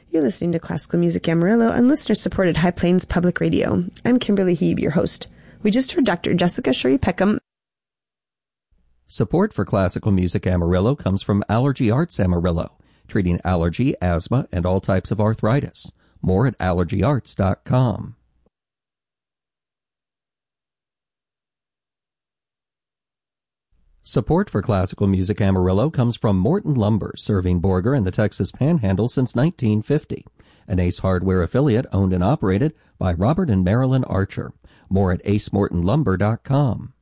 You're listening to Classical Music Amarillo on listener-supported High Plains Public Radio. I'm Kimberly Heeb, your host. We just heard Dr. Jessica Shuri Peckham. Support for Classical Music Amarillo comes from Allergy Arts Amarillo, treating allergy, asthma, and all types of arthritis. More at allergyarts.com. Support for Classical Music Amarillo comes from Morton Lumber, serving Borger and the Texas Panhandle since 1950. An Ace Hardware affiliate owned and operated by Robert and Marilyn Archer. More at acemortonlumber.com.